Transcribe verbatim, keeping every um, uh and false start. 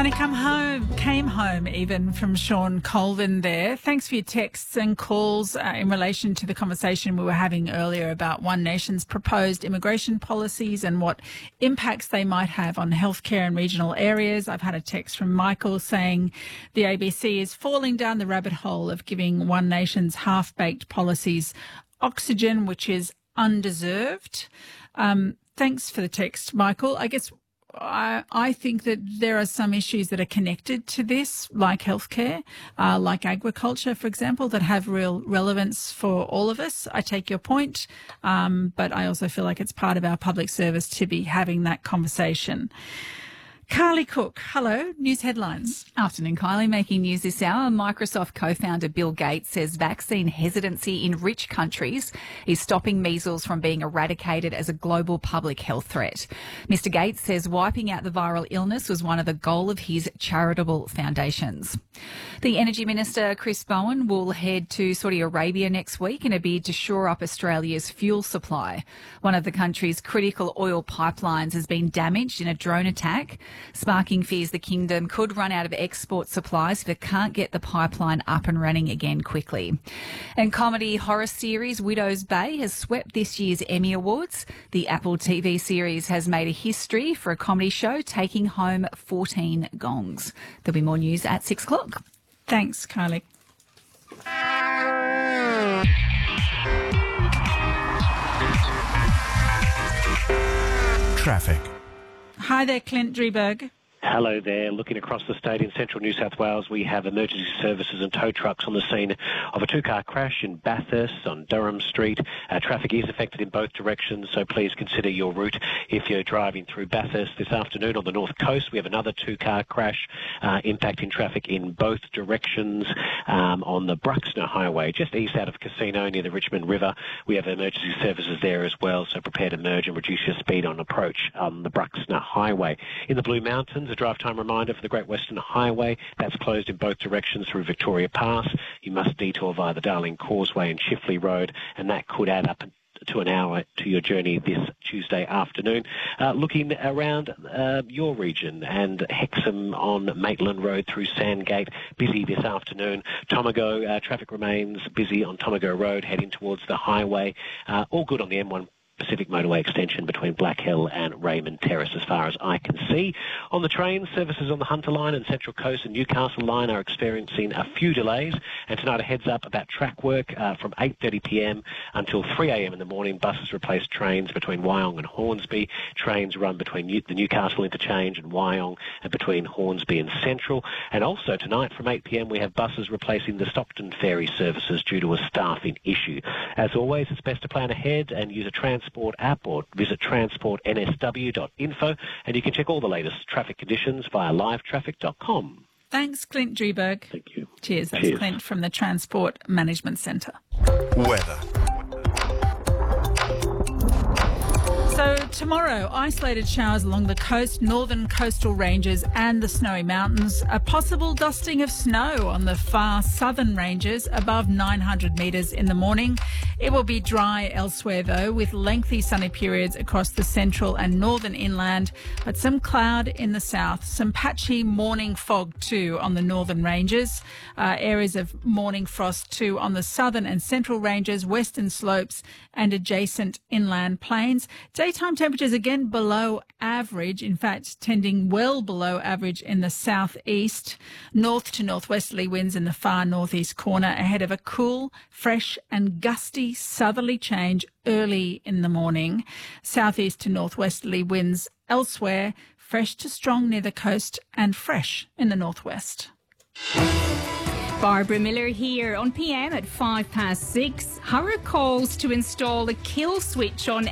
Sunny come home, came home even from Sean Colvin there. Thanks for your texts and calls uh, in relation to the conversation we were having earlier about One Nation's proposed immigration policies and what impacts they might have on healthcare in regional areas. I've had a text from Michael saying the A B C is falling down the rabbit hole of giving One Nation's half-baked policies oxygen, which is undeserved. Um, thanks for the text, Michael. I guess I, I think that there are some issues that are connected to this, like healthcare, uh, like agriculture, for example, that have real relevance for all of us. I take your point, um, but I also feel like it's part of our public service to be having that conversation. Carly Cook, hello, news headlines. Afternoon, Kylie. Making news this hour, Microsoft co-founder Bill Gates says vaccine hesitancy in rich countries is stopping measles from being eradicated as a global public health threat. Mister Gates says wiping out the viral illness was one of the goal of his charitable foundations. The Energy Minister, Chris Bowen, will head to Saudi Arabia next week in a bid to shore up Australia's fuel supply. One of the country's critical oil pipelines has been damaged in a drone attack, sparking fears the kingdom could run out of export supplies if it can't get the pipeline up and running again quickly. And comedy horror series Widow's Bay has swept this year's Emmy Awards. The Apple T V series has made a history for a comedy show, taking home fourteen gongs. There'll be more news at six o'clock. Thanks, Carly. Traffic. Hi there, Clint Drieberg. Hello there. Looking across the state in central New South Wales, we have emergency services and tow trucks on the scene of a two-car crash in Bathurst on Durham Street. Uh, traffic is affected in both directions, so please consider your route if you're driving through Bathurst. This afternoon on the north coast, we have another two-car crash uh, impacting traffic in both directions um, on the Bruxner Highway, just east out of Casino near the Richmond River. We have emergency services there as well, so prepare to merge and reduce your speed on approach on the Bruxner Highway. In the Blue Mountains, a drive time reminder for the Great Western Highway. That's closed in both directions through Victoria Pass. You must detour via the Darling Causeway and Chifley Road, and that could add up to an hour to your journey this Tuesday afternoon. Uh, looking around uh, your region, and Hexham on Maitland Road through Sandgate, busy this afternoon. Tomago, uh, traffic remains busy on Tomago Road, heading towards the highway. Uh, all good on the M one Pacific Motorway extension between Black Hill and Raymond Terrace as far as I can see. On the train, services on the Hunter Line and Central Coast and Newcastle Line are experiencing a few delays, and tonight a heads up about track work uh, from eight thirty p m until three a m in the morning. Buses replace trains between Wyong and Hornsby. Trains run between New- the Newcastle Interchange and Wyong and between Hornsby and Central. And also tonight from eight p m we have buses replacing the Stockton ferry services due to a staffing issue. As always, it's best to plan ahead and use a transport app or visit transport n s w dot info, and you can check all the latest traffic conditions via live traffic dot com. Thanks, Clint Drieberg. Thank you. Cheers. That's Cheers. Clint from the Transport Management Centre. Weather. So tomorrow, isolated showers along the coast, northern coastal ranges and the Snowy Mountains. A possible dusting of snow on the far southern ranges above nine hundred metres in the morning. It will be dry elsewhere, though, with lengthy sunny periods across the central and northern inland, but some cloud in the south. Some patchy morning fog, too, on the northern ranges. Uh, areas of morning frost, too, on the southern and central ranges, western slopes and adjacent inland plains. Daytime temperatures again below average, in fact, tending well below average in the southeast. North to northwesterly winds in the far northeast corner ahead of a cool, fresh and gusty southerly change early in the morning. Southeast to northwesterly winds elsewhere, fresh to strong near the coast and fresh in the northwest. Barbara Miller here on P M at five past six. Hurrah calls to install a kill switch on